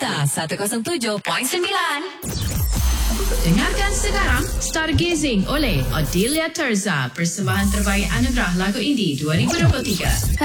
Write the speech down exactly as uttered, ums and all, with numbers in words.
Warta seratus tujuh perpuluhan sembilan. Dengarkan sekarang Stargazing oleh Odelia Terza, persembahan terbaik anugerah lagu indie dua ribu dua puluh tiga.